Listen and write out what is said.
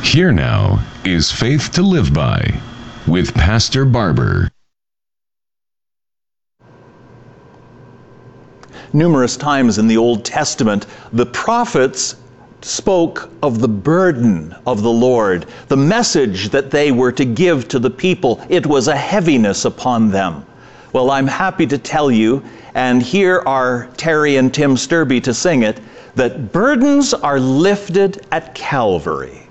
Here now is Faith to Live By with Pastor Barber. Numerous times in the Old Testament, the prophets spoke of the burden of the Lord, the message that they were to give to the people. It was a heaviness upon them. Well, I'm happy to tell you, and here are Terry and Tim Sturby to sing it, that burdens are lifted at Calvary.